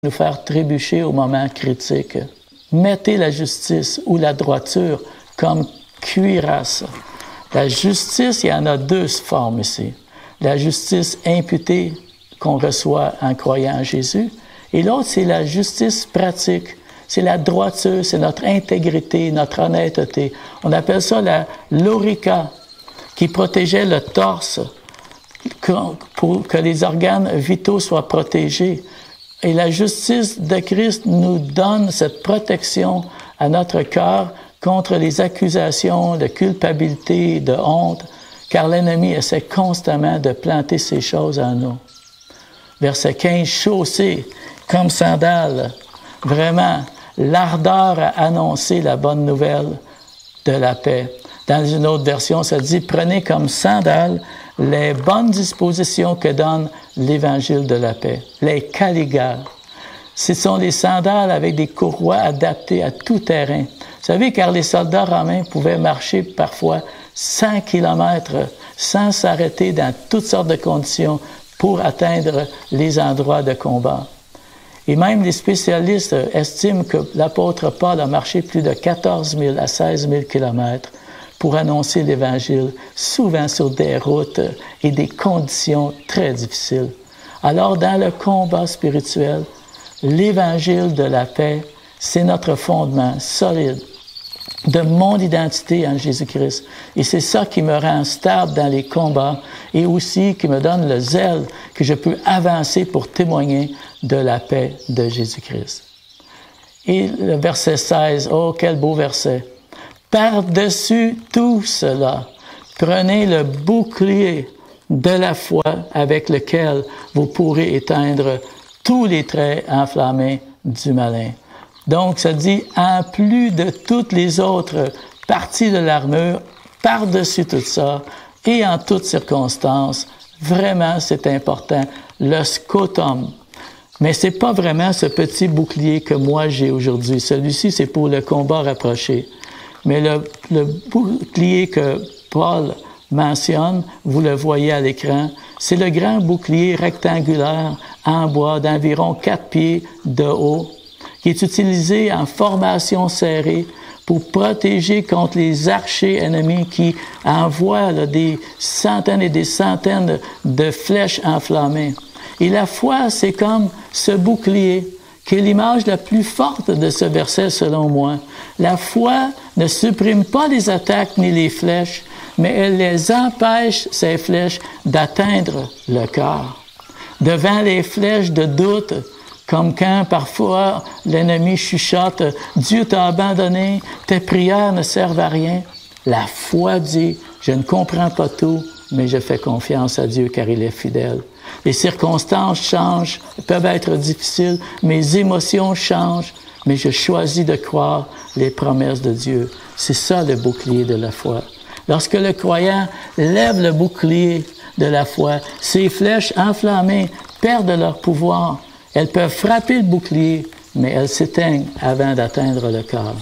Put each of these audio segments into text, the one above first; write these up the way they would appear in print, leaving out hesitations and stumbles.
nous faire trébucher au moment critique. Mettez la justice ou la droiture comme cuirasse. La justice, il y en a deux formes ici. La justice imputée qu'on reçoit en croyant en Jésus, et l'autre, c'est la justice pratique. C'est la droiture, c'est notre intégrité, notre honnêteté. On appelle ça la lorica, qui protégeait le torse pour que les organes vitaux soient protégés. Et la justice de Christ nous donne cette protection à notre cœur contre les accusations de culpabilité, de honte, car l'ennemi essaie constamment de planter ces choses en nous. Verset 15, chaussés comme sandales, vraiment l'ardeur à annoncer la bonne nouvelle de la paix. Dans une autre version, ça dit, prenez comme sandales les bonnes dispositions que donne l'Évangile de la paix, les caligales. Ce sont les sandales avec des courroies adaptées à tout terrain. Vous savez, car les soldats romains pouvaient marcher parfois 100 kilomètres sans s'arrêter dans toutes sortes de conditions pour atteindre les endroits de combat. Et même les spécialistes estiment que l'apôtre Paul a marché plus de 14 000 à 16 000 kilomètres pour annoncer l'Évangile, souvent sur des routes et des conditions très difficiles. Alors, dans le combat spirituel, l'Évangile de la paix, c'est notre fondement solide de mon identité en Jésus-Christ. Et c'est ça qui me rend stable dans les combats et aussi qui me donne le zèle que je peux avancer pour témoigner de la paix de Jésus-Christ. Et le verset 16, oh, quel beau verset! Par-dessus tout cela, prenez le bouclier de la foi avec lequel vous pourrez éteindre tous les traits enflammés du malin. Donc, ça dit, en plus de toutes les autres parties de l'armure, par-dessus tout ça, et en toutes circonstances, vraiment, c'est important, le scotum. Mais c'est pas vraiment ce petit bouclier que moi j'ai aujourd'hui. Celui-ci, c'est pour le combat rapproché. Mais le bouclier que Paul mentionne, vous le voyez à l'écran, c'est le grand bouclier rectangulaire en bois d'environ 4 pieds de haut, qui est utilisé en formation serrée pour protéger contre les archers ennemis qui envoient des centaines et des centaines de flèches enflammées. Et la foi, c'est comme ce bouclier, qui est l'image la plus forte de ce verset selon moi. La foi ne supprime pas les attaques ni les flèches, mais elle les empêche, ces flèches, d'atteindre le cœur. Devant les flèches de doute, comme quand parfois l'ennemi chuchote « Dieu t'a abandonné, tes prières ne servent à rien », la foi dit « Je ne comprends pas tout, mais je fais confiance à Dieu car il est fidèle. » Les circonstances changent, peuvent être difficiles, mes émotions changent, mais je choisis de croire les promesses de Dieu. C'est ça le bouclier de la foi. Lorsque le croyant lève le bouclier de la foi, ces flèches enflammées perdent leur pouvoir. Elles peuvent frapper le bouclier, mais elles s'éteignent avant d'atteindre le corps.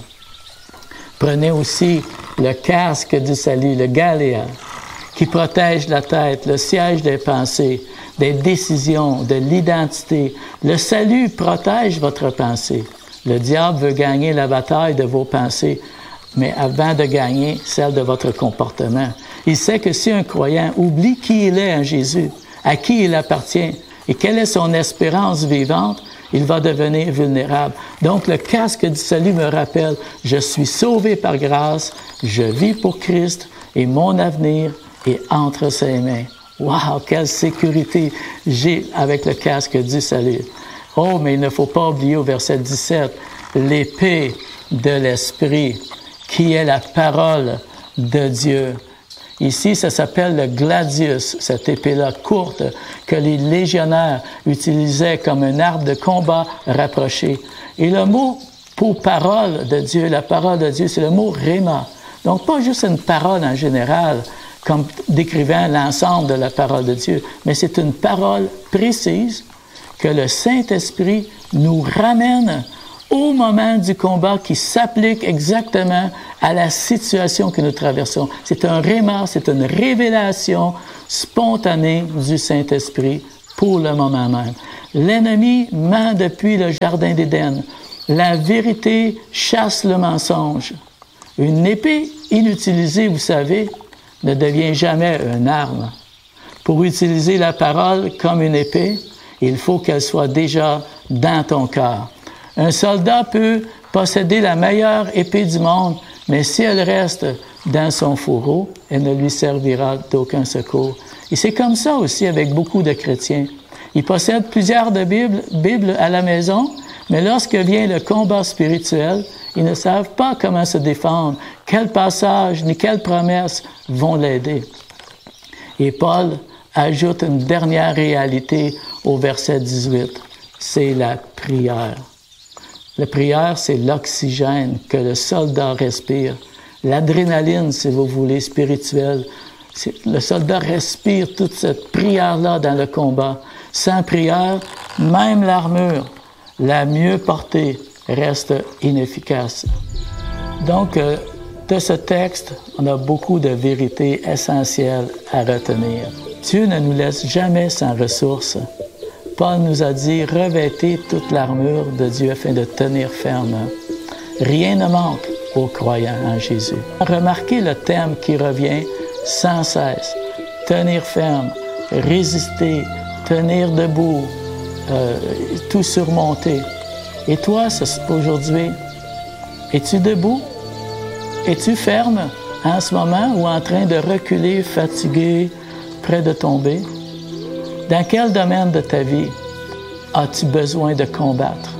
Prenez aussi le casque du salut, le galéa, qui protège la tête, le siège des pensées, des décisions, de l'identité. Le salut protège votre pensée. Le diable veut gagner la bataille de vos pensées, mais avant de gagner celle de votre comportement. Il sait que si un croyant oublie qui il est en Jésus, à qui il appartient et quelle est son espérance vivante, il va devenir vulnérable. Donc, le casque du salut me rappelle, je suis sauvé par grâce, je vis pour Christ et mon avenir est entre ses mains. Wow, quelle sécurité j'ai avec le casque du salut. Oh, mais il ne faut pas oublier au verset 17, l'épée de l'Esprit, qui est la parole de Dieu. Ici, ça s'appelle le gladius, cette épée-là courte que les légionnaires utilisaient comme un arme de combat rapproché. Et le mot pour parole de Dieu, la parole de Dieu, c'est le mot rhéma. Donc, pas juste une parole en général, comme décrivant l'ensemble de la parole de Dieu, mais c'est une parole précise que le Saint-Esprit nous ramène au moment du combat qui s'applique exactement à la situation que nous traversons. C'est un rhéma, c'est une révélation spontanée du Saint-Esprit pour le moment même. L'ennemi ment depuis le jardin d'Éden. La vérité chasse le mensonge. Une épée inutilisée, vous savez, ne devient jamais une arme. Pour utiliser la parole comme une épée, il faut qu'elle soit déjà dans ton cœur. Un soldat peut posséder la meilleure épée du monde, mais si elle reste dans son fourreau, elle ne lui servira d'aucun secours. Et c'est comme ça aussi avec beaucoup de chrétiens. Ils possèdent plusieurs Bibles à la maison, mais lorsque vient le combat spirituel, ils ne savent pas comment se défendre, quel passage ni quelles promesses vont l'aider. Et Paul ajoute une dernière réalité au verset 18, c'est la prière. La prière, c'est l'oxygène que le soldat respire. L'adrénaline, si vous voulez, spirituelle. Le soldat respire toute cette prière-là dans le combat. Sans prière, même l'armure, la mieux portée, reste inefficace. Donc, de ce texte, on a beaucoup de vérités essentielles à retenir. Dieu ne nous laisse jamais sans ressources. Paul nous a dit « Revêtez toute l'armure de Dieu afin de tenir ferme. » Rien ne manque aux croyants en Jésus. Remarquez le thème qui revient sans cesse. Tenir ferme, résister, tenir debout, tout surmonter. Et toi, aujourd'hui, es-tu debout? Es-tu ferme en ce moment ou en train de reculer, fatigué, près de tomber? Dans quel domaine de ta vie as-tu besoin de combattre?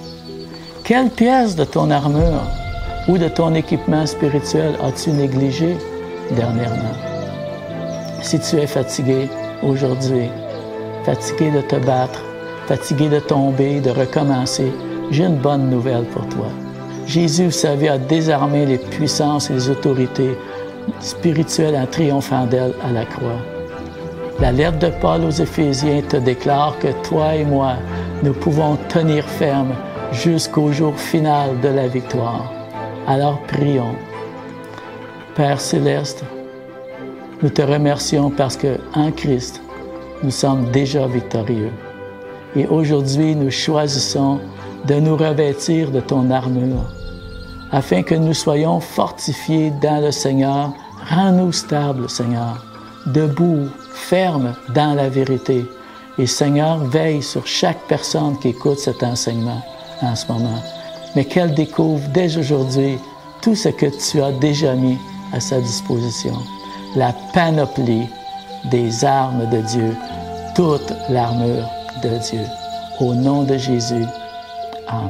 Quelle pièce de ton armure ou de ton équipement spirituel as-tu négligé dernièrement? Si tu es fatigué aujourd'hui, fatigué de te battre, fatigué de tomber, de recommencer, j'ai une bonne nouvelle pour toi. Jésus, vous savez, a désarmé les puissances et les autorités spirituelles en triomphant d'elles à la croix. La lettre de Paul aux Éphésiens te déclare que toi et moi, nous pouvons tenir ferme jusqu'au jour final de la victoire. Alors prions. Père céleste, nous te remercions parce qu'en Christ, nous sommes déjà victorieux. Et aujourd'hui, nous choisissons de nous revêtir de ton armure, afin que nous soyons fortifiés dans le Seigneur. Rends-nous stables, Seigneur, debout, fermes dans la vérité. Et Seigneur, veille sur chaque personne qui écoute cet enseignement en ce moment, mais qu'elle découvre dès aujourd'hui tout ce que tu as déjà mis à sa disposition. La panoplie des armes de Dieu, toute l'armure de Dieu. Au nom de Jésus,